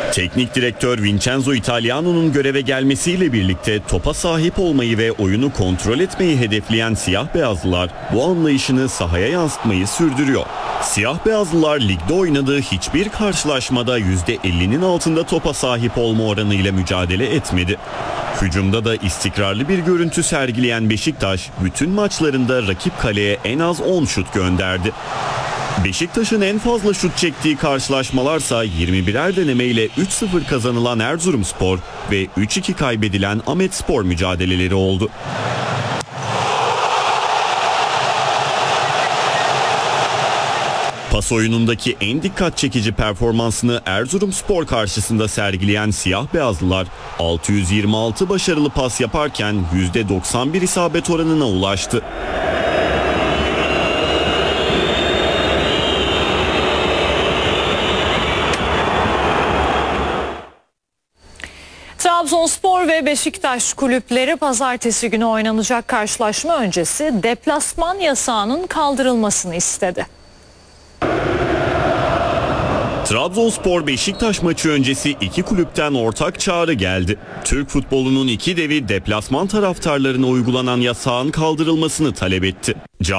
Teknik direktör Vincenzo Italiano'nun göreve gelmesiyle birlikte topa sahip olmayı ve oyunu kontrol etmeyi hedefleyen siyah beyazlılar bu anlayışını sahaya yansıtmayı sürdürüyor. Siyah beyazlılar ligde oynadığı hiçbir karşılaşmada %50'nin altında topa sahip olma oranıyla mücadele etmedi. Hücumda da istikrarlı bir görüntü sergileyen Beşiktaş bütün maçlarında rakip kaleye en az 10 şut gönderdi. Beşiktaş'ın en fazla şut çektiği karşılaşmalarsa 21'er denemeyle 3-0 kazanılan Erzurumspor ve 3-2 kaybedilen Ahmetspor mücadeleleri oldu. Pas oyunundaki en dikkat çekici performansını Erzurumspor karşısında sergileyen siyah beyazlılar 626 başarılı pas yaparken %91 isabet oranına ulaştı. Trabzonspor ve Beşiktaş kulüpleri pazartesi günü oynanacak karşılaşma öncesi deplasman yasağının kaldırılmasını istedi. Trabzonspor Beşiktaş maçı öncesi iki kulüpten ortak çağrı geldi. Türk futbolunun iki devi deplasman taraftarlarına uygulanan yasağın kaldırılmasını talep etti.